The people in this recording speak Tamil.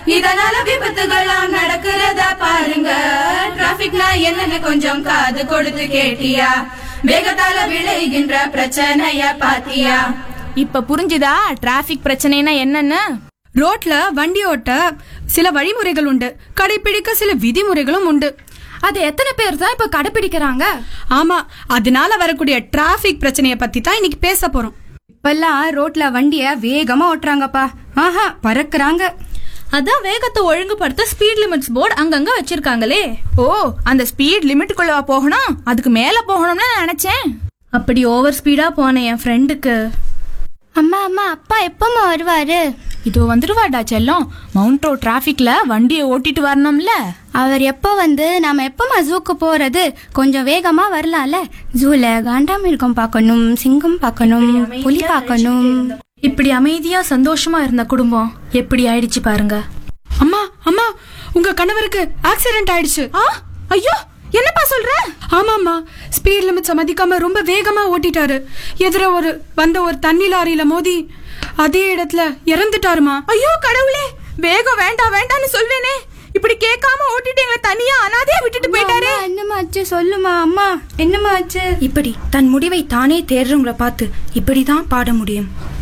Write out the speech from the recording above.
இதனால விபத்துகள்லாம் நடக்கிறதா பாருங்க. டிராபிக்னா என்னன்னு கொஞ்சம் காது கொடுத்து கேட்டியா? வேகத்தால விளைகின்ற பிரச்சனைய பாத்தியா? இப்ப புரிஞ்சுதா டிராபிக் பிரச்சனைனா என்னன்னு? ரோட்ல வண்டி ஓட்ட சில வழிமுறைகள் உண்டு, கடைபிடிக்க சில விதிமுறைகளும் உண்டு. அது எத்தனை பேர் தான் இப்ப கடைபிடிக்கிறாங்க? ஆமா, அதனால வரக்கூடிய டிராபிக் பிரச்சனைய பத்தி தான் இன்னைக்கு பேச போறோம். இப்பெல்லாம் ரோட்ல வண்டிய வேகமா ஓட்டுறாங்கப்பா. ஆஹா, பறக்குறாங்க. அதான் வேகத்தை ஒழுங்குபடுத்த ஸ்பீட் லிமிட்ஸ் போர்டு அங்கங்க வச்சிருக்காங்களே. ஓ, அந்த ஸ்பீட் லிமிட்டுக்குள்ள போகணும், அதுக்கு மேல போகணும்னு நினைச்சேன். அப்படி ஓவர் ஸ்பீடா போன என் ஃப்ரெண்டுக்கு, அம்மா அம்மா அப்பா எப்பமா வருவாரு? இதோ வந்துருவாடா செல்லம். மவுண்ட் ரோட் டிராபிக்ல வண்டியை ஓட்டிட்டு வரணும்ல. அவர் எப்போ வந்து நாம எப்பமா ஜூக்கு போறது? கொஞ்சம் வேகமா வரலாம்ல. ஜூல காண்டாமிருகம் பார்க்கணும், சிங்கம் பார்க்கணும், புலி பார்க்கணும். இப்படி அமைதியா சந்தோஷமா இருந்த குடும்பம் எப்படி ஆயிடுச்சு பாருங்க. அம்மா அம்மா, உங்க கணவருக்கு ஆக்சிடென்ட் ஆயிடுச்சு. ஐயோ, என்னப்பா சொல்ற? ஆமாம்மா, ஸ்பீட் லிமிட்ஸ மதிக்காம ரொம்ப வேகமா ஓட்டிட்டாரு. எதிர வந்த ஒரு தண்ணி லாரியில மோதி அதே இடத்துல இறந்துட்டாருமா. ஐயோ கடவுளே, வேகம் வேண்டாம் வேண்டாம்னு சொல்வேனே, இப்படி கேட்காம ஓட்டிட்டு எங்களை தனியா அனாதையா விட்டுட்டு போயிட்டாரு. என்னமா ஆச்சு சொல்லுமா அம்மா, என்னமா ஆச்சு? இப்படி தன் முடிவை தானே தேடுறவங்களை பார்த்து இப்படிதான் பாட முடியும்.